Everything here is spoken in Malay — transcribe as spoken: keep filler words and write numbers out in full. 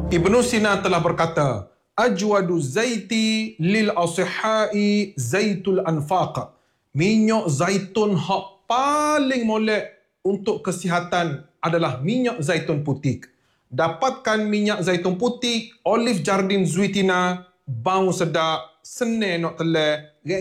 Ibnu Sina telah berkata, Ajwadu zaiti lil asihai zaitul anfaq. Minyak zaitun hak paling molek untuk kesihatan adalah minyak zaitun putih. Dapatkan minyak zaitun putih, Olive Jardin Zuitina, bau sedap, senang nak telan,